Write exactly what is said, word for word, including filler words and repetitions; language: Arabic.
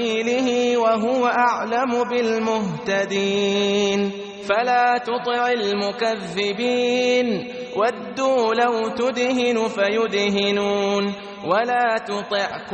سبيله وهو أعلم بالمهتدين فلا تطع المكذبين ودوا لو تدهن فيدهنون ولا تطع